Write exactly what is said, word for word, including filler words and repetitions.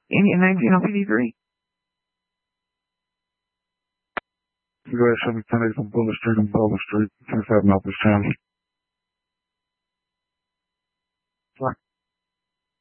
In, in nineteen fifty-three. You guys have me ten days on Bullet Street and Bullet Street, ten seven Office Channel.